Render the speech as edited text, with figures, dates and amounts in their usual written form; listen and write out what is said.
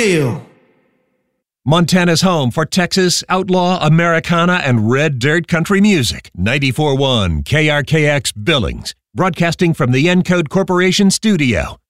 Hill. Montana's home for Texas, outlaw, Americana, and red dirt country music. 94.1 KRKX Billings. Broadcasting from the Encode Corporation studio.